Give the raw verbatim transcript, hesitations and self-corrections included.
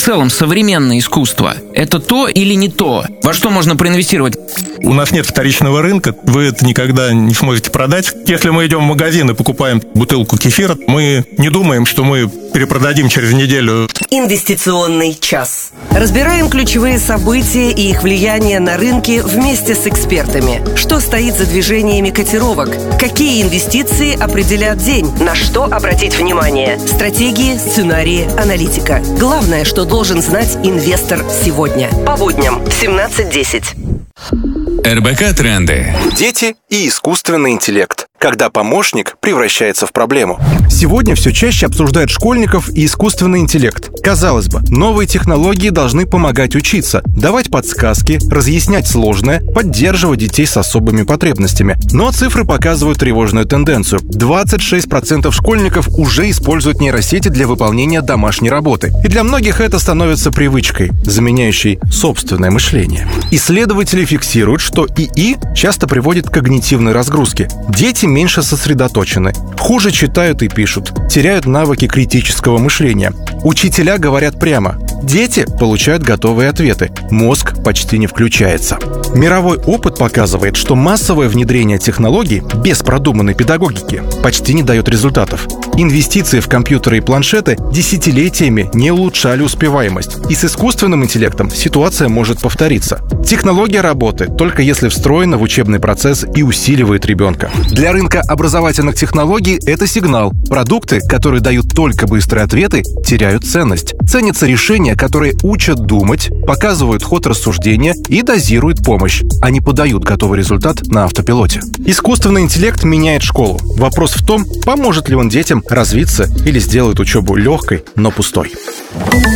целом современное искусство – это то или не то? Во что можно проинвестировать? У нас нет вторичного рынка, вы это никогда не сможете продать. Если мы идем в магазин и покупаем бутылку кефира, мы не думаем, что мы перепродадим через неделю. Инвестиционный час. Разбираем ключевые события и их влияние на рынки вместе с экспертами. Что стоит за движениями котировок? Какие инвестиции определят день? На что обратить внимание? Стратегии, сценарии, аналитика. Главное, что должен знать инвестор сегодня. По будням в семнадцать десять. эр бэ ка Тренды. Дети и искусственный интеллект. Когда помощник превращается в проблему. Сегодня все чаще обсуждают школьников и искусственный интеллект. Казалось бы, новые технологии должны помогать учиться, давать подсказки, разъяснять сложное, поддерживать детей с особыми потребностями. Но цифры показывают тревожную тенденцию. двадцать шесть процентов школьников уже используют нейросети для выполнения домашней работы. И для многих это становится привычкой, заменяющей собственное мышление. Исследователи фиксируют, что ИИ часто приводит к когнитивной разгрузке. Дети меньше сосредоточены, хуже читают и пишут, теряют навыки критического мышления. Учителя говорят прямо: дети получают готовые ответы, мозг почти не включается. Мировой опыт показывает, что массовое внедрение технологий без продуманной педагогики почти не дает результатов. Инвестиции в компьютеры и планшеты десятилетиями не улучшали успеваемость, и с искусственным интеллектом ситуация может повториться. Технология работает только если встроена в учебный процесс и усиливает ребенка. Для рынка образовательных технологий это сигнал. Продукты, которые дают только быстрые ответы, теряют ценность. Ценятся решения, которые учат думать, показывают ход рассуждения и дозируют помощь, а не подают готовый результат на автопилоте. Искусственный интеллект меняет школу. Вопрос в том, поможет ли он детям развиться или сделает учебу легкой, но пустой.